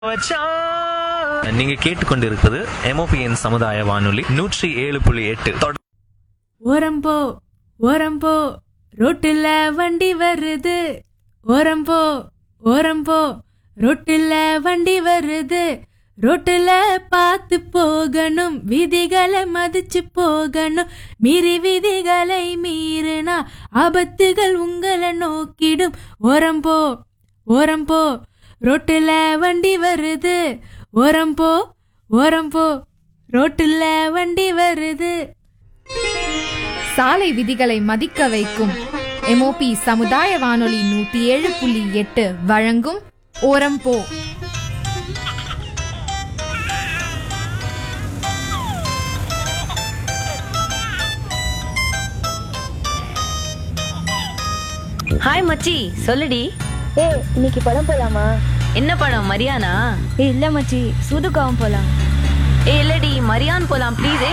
நீங்க கேட்டுக்கொண்டிருப்பது MOPN சமுதாய வானொலி 107.8. ஓரம்போ ஓரம்போ ரோட்டுல வண்டி வருது, ஓரம்போ ஓரம்போ ரோட்டுல வண்டி வருது, ரோட்டுல பார்த்து போகணும், விதிகளை மதிச்சு போகணும், மீறி விதிகளை மீறினா ஆபத்துகள் உங்களை நோக்கிடும். ஓரம்போ ஓரம்போ ரோட்டுல வண்டி வருது, ஓரம்போ ஓரம்போ ரோட்டுல வண்டி வருது. சாலை விதிகளை மதிக்க வைக்கும் MOP சமுதாய வானொலி 107.8 வழங்கும் ஓரம்போ. ஹாய் மச்சி, சொல்லுடி. இன்னைக்கு படம் போலாமா? என்ன படம்? மரியானா? இல்ல மச்சி, சூதுகாவும் போலாம். இல்லடி, மரியான் போலாம் ப்ளீஸ்.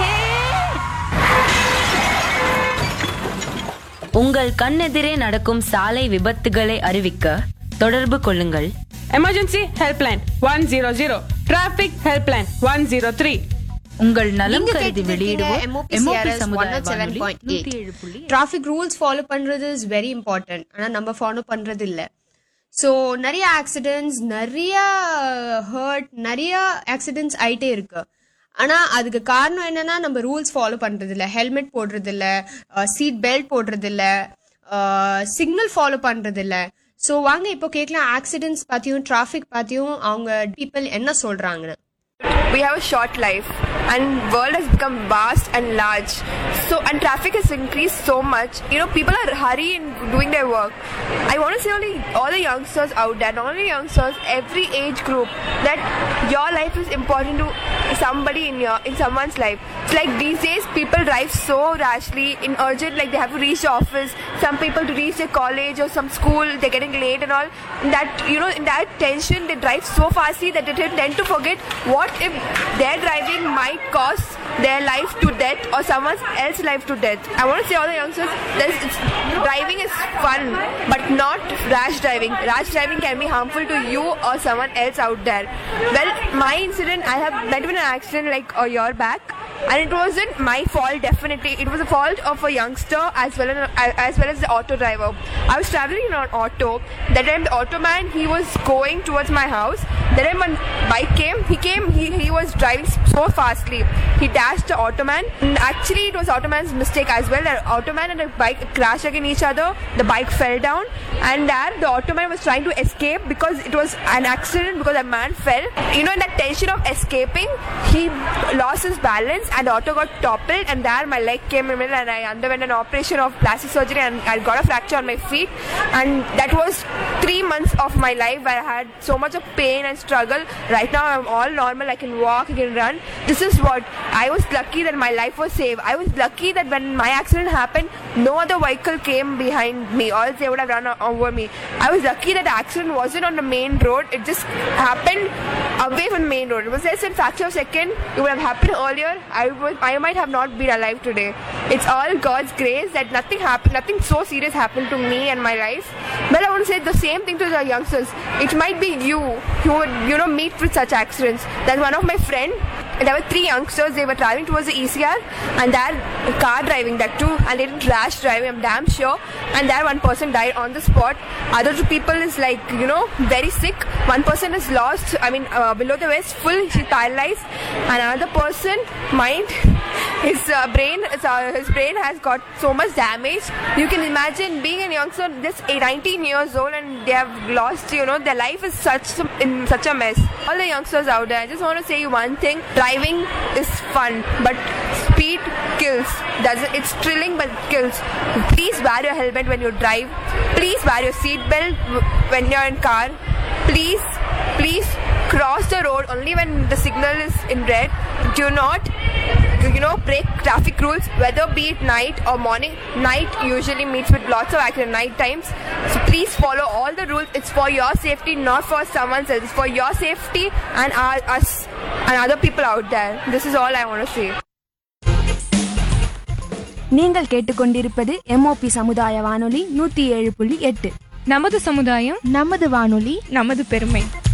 உங்கள் கண்ணெதிரே நடக்கும் சாலை விபத்துகளை அறிவிக்க தொடர்பு கொள்ளுங்கள். Emergency helpline 100, traffic helpline 103. உங்கள் நலம் கருதி வெளியிடுவோம் MOP சமுதாய வானொலி 107.8. டிராஃபிக் ரூல்ஸ் ஃபாலோ பண்றது இஸ் வெரி இம்பார்ட்டன்ட். ஆனா நம்ம ஃபாலோ பண்றது இல்ல. ஸோ நிறைய ஆக்சிடென்ட்ஸ், நிறைய ஹர்ட், நிறைய ஆக்சிடென்ட்ஸ் ஆயிட்டே இருக்கு. ஆனா அதுக்கு காரணம் என்னன்னா நம்ம ரூல்ஸ் ஃபாலோ பண்றது இல்ல, ஹெல்மெட் போடுறது இல்ல, சீட் பெல்ட் போடுறது இல்ல, சிக்னல் ஃபாலோ பண்றது இல்ல. ஸோ வாங்க இப்போ கேட்கலாம் ஆக்சிடென்ட்ஸ் பத்தியும் டிராஃபிக் பத்தியும் அவங்க பீப்புள் என்ன சொல்றாங்கன்னு. We have a short life and world has become vast and large, so and traffic has increased so much. People are hurry in doing their work. I want to say only all the youngsters out there, not only youngsters, every age group, that your life is important to somebody in someone's life. It's like these days people drive so rashly in urgent, like they have to reach the office, some people to reach their college or some school, they're getting late and all. In that tension they drive so fastly that they tend to forget what if their driving might cost their life to death or someone else's life to death. I want to say all the youngsters, driving is fun, but not rash driving. Rash driving can be harmful to you or someone else out there. Well, my incident, I have met with an accident like a year back, and it wasn't my fault. Definitely it was the fault of a youngster as well as the auto driver. I was traveling in an auto. That time the auto man, he was going towards my house. That time when bike came, he was driving so fastly. He dashed the auto man. Actually it was auto man's mistake as well. The auto man and the bike crashed against each other. The bike fell down, and there the auto man was trying to escape because it was an accident, because a man fell. In that tension of escaping, he lost his balance and the auto got toppled, and there my leg came in and I underwent an operation of plastic surgery and I got a fracture on my feet. And that was 3 months of my life where I had so much of pain and struggle. Right now I'm all normal. I can walk, I can run. This is what I was lucky that my life was saved. I was lucky that when my accident happened, no other vehicle came behind me, or else they would have run over me. I was lucky that the accident wasn't on the main road. It just happened away from the main road. It was just a fraction of a second. It would have happened earlier. I might have not been alive today. It's all God's grace that nothing so serious happened to me and my life. But I want to say the same thing to the youngsters. It might be you who would meet with such accidents. That one of my friend, there were 3 youngsters. They were driving towards the ECR, and they're car driving that too, and they didn't rash driving, I'm damn sure. And there one person died on the spot. Other 2 people is like very sick. One person is lost, below the waist, full, she's paralyzed. And another person, his brain has got so much damage. You can imagine being a youngster, just 19 years old, and they have lost, their life is in such a mess. All the youngsters out there, I just want to say you one thing. Driving is fun, but speed kills. It's thrilling, but it kills. Please wear your helmet when you drive. Please wear your seat belt when you're in car. Please cross the road only when the signal is in red. Do not break traffic rules, whether be it night or morning. Night usually meets with lots of accident night times. So please follow all the rules. It's for your safety, not for someone else. It's for your safety and us and other people out there. This is all I want to say. நீங்கள் கேட்டுக்கொண்டிருப்பது MOP சமுதாய வானொலி 107.8. நமது சமுதாயம், நமது வானொலி, நமது பெருமை.